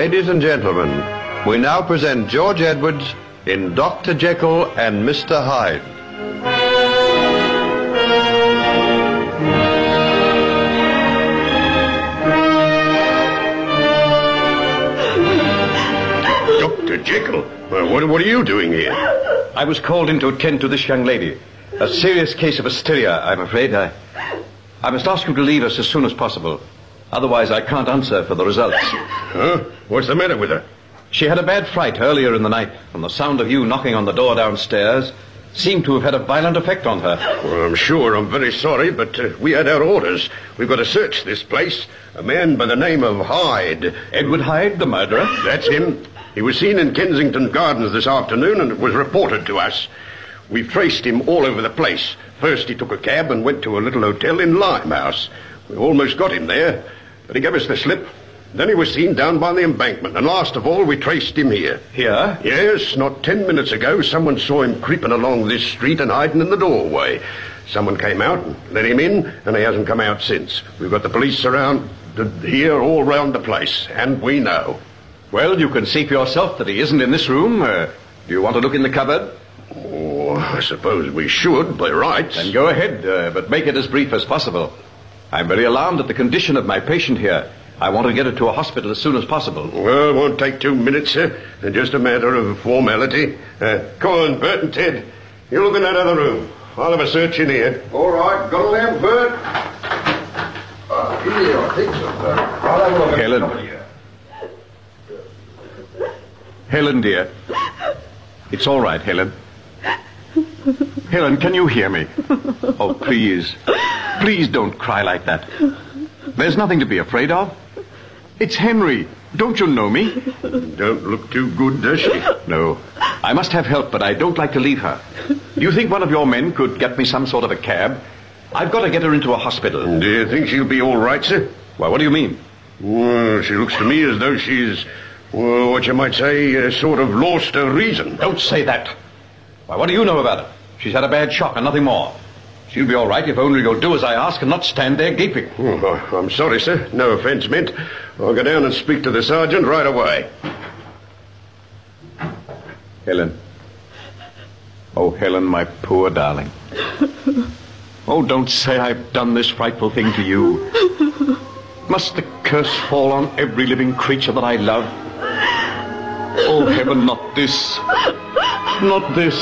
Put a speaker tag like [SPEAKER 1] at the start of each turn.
[SPEAKER 1] Ladies and gentlemen, we now present George Edwards in Dr. Jekyll and Mr. Hyde.
[SPEAKER 2] Dr. Jekyll? What are you doing here?
[SPEAKER 3] I was called in to attend to this young lady. A serious case of hysteria, I'm afraid. I must ask you to leave us as soon as possible. Otherwise, I can't answer for the results.
[SPEAKER 2] Huh? What's the matter with her?
[SPEAKER 3] She had a bad fright earlier in the night, and the sound of you knocking on the door downstairs seemed to have had a violent effect on her.
[SPEAKER 2] Well, I'm sure. I'm very sorry, but we had our orders. We've got to search this place. A man by the name of Hyde.
[SPEAKER 3] Edward Hyde, the murderer?
[SPEAKER 2] That's him. He was seen in Kensington Gardens this afternoon, and it was reported to us. We've traced him all over the place. First, he took a cab and went to a little hotel in Limehouse. We almost got him there, but he gave us the slip. Then he was seen down by the embankment, and last of all, we traced him here.
[SPEAKER 3] Here?
[SPEAKER 2] Yes, not 10 minutes ago, someone saw him creeping along this street and hiding in the doorway. Someone came out and let him in, and he hasn't come out since. We've got the police around here, all round the place, and we know.
[SPEAKER 3] Well, you can see for yourself that he isn't in this room. Do you want to look in the cupboard?
[SPEAKER 2] Oh, I suppose we should, by rights.
[SPEAKER 3] Then go ahead, but make it as brief as possible. I'm very alarmed at the condition of my patient here. I want to get her to a hospital as soon as possible.
[SPEAKER 2] Well, it won't take 2 minutes, sir. It's just a matter of formality. Come on, Bert and Ted. You look in that other room. I'll have a search in here.
[SPEAKER 1] All right, got a lamp, Bert? Here, I think so, Bert. I'll have a look.
[SPEAKER 3] Helen. Helen, dear. It's all right, Helen. Helen, can you hear me? Oh, please. Please don't cry like that. There's nothing to be afraid of. It's Henry. Don't you know me?
[SPEAKER 2] Don't look too good, does she?
[SPEAKER 3] No. I must have help, but I don't like to leave her. Do you think one of your men could get me some sort of a cab? I've got to get her into a hospital.
[SPEAKER 2] Do you think she'll be all right, sir?
[SPEAKER 3] Why, what do you mean?
[SPEAKER 2] Well, she looks to me as though she's, well, what you might say, sort of lost her reason.
[SPEAKER 3] Don't say that. Why, what do you know about her? She's had a bad shock and nothing more. She'll be all right if only you'll do as I ask and not stand there gaping.
[SPEAKER 2] Oh, I'm sorry, sir. No offense meant. I'll go down and speak to the sergeant right away.
[SPEAKER 3] Helen. Oh, Helen, my poor darling. Oh, don't say I've done this frightful thing to you. Must the curse fall on every living creature that I love? Oh, heaven, not this. Not this.